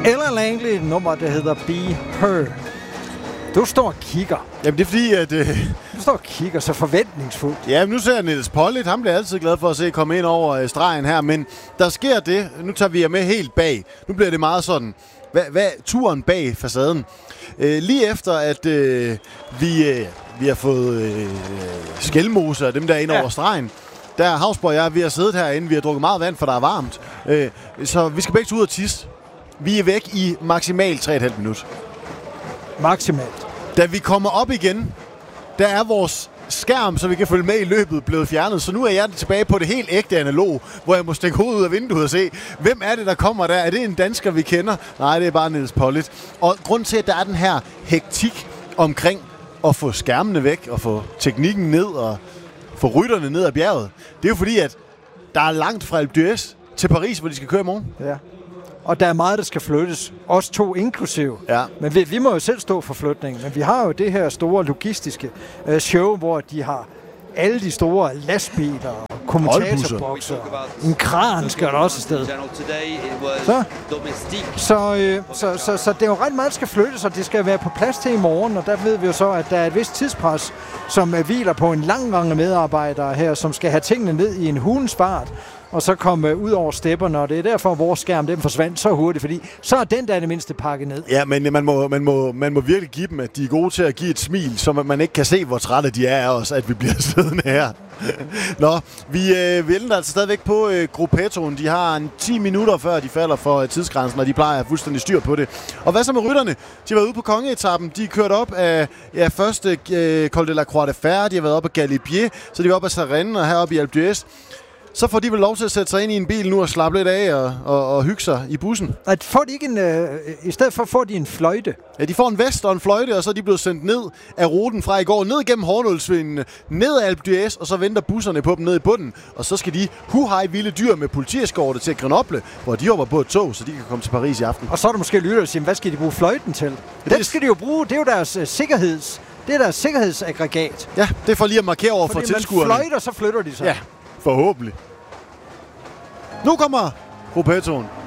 Ella Langley, et nummer, der hedder Be Her. Du står og kigger. Jamen, det er fordi, at... Du står og kigger så forventningsfuldt. Ja, nu ser jeg Niels Pollitt. Han bliver altid glad for at se komme ind over stregen her. Men der sker det. Nu tager vi jer med helt bag. Nu bliver det meget sådan... Hvad turen bag facaden? Lige efter, at vi har fået skælmose af dem der ind over stregen, der Hausborg og jeg, vi har siddet herinde. Vi har drukket meget vand, for der er varmt. Så vi skal begge ud og tisse. Vi er væk i maksimalt 3,5 minutter. Maksimalt. Da vi kommer op igen, der er vores skærm, så vi kan følge med i løbet, blevet fjernet. Så nu er jeg tilbage på det helt ægte analog, hvor jeg må stikke hovedet ud af vinduet og se, hvem er det, der kommer der? Er det en dansker, vi kender? Nej, det er bare Niels Pollitt. Og grund til, at der er den her hektik omkring at få skærmene væk, og få teknikken ned, og få rytterne ned ad bjerget, det er jo fordi, at der er langt fra Alpe d'Huez til Paris, hvor de skal køre i morgen. Ja. Og der er meget, der skal flyttes. Os to inklusive. Ja. Men vi må jo selv stå for flytningen. Men vi har jo det her store logistiske show, hvor de har alle de store lastbiler, kommentatorbokser. En kran skal der også afsted. Så det er jo ret meget, der skal flyttes, og det skal være på plads til i morgen. Og der ved vi jo så, at der er et vist tidspres, som hviler på en lang række medarbejdere her, som skal have tingene ned i en hulens fart, og så komme ud over stepperne, og det er derfor, at vores skærm den forsvandt så hurtigt, fordi så er den der det mindste pakket ned. Ja, men man må virkelig give dem, at de er gode til at give et smil, så man ikke kan se, hvor trætte de er af os, at vi bliver siddende her. Nå, vi venter altså stadigvæk på gruppettoen. De har 10 minutter før de falder for tidsgrænsen, og de plejer at have fuldstændig styr på det. Og hvad så med rytterne? De har været ude på kongeetappen. De er kørt op af først Col de la Croix de Fer, de har været op af Galibier, så de var op af Sarenne og heroppe i Alpe d'Huez. Så får de vel lov til at sætte sig ind i en bil nu og slappe lidt af og hygge sig i bussen. At får de ikke i stedet for får de en fløjte? Ja, de får en vest og en fløjte, og så er de blevet sendt ned af ruten fra i går, ned gennem Hornålsvindene, ned af Alpe d'Huez, og så venter busserne på dem ned i bunden. Og så skal de huhej vilde dyr med politieskorte til Grenoble, hvor de hopper på et tog, så de kan komme til Paris i aften. Og så er der måske lytter og siger, hvad skal de bruge fløjten til? Den skal de jo bruge, det er jo deres deres sikkerhedsaggregat. Ja, det er for lige at markere over for tilskuerne. Fløjter, så flytter de sig. Ja, forhåbentlig. Nu kommer gruppettoen.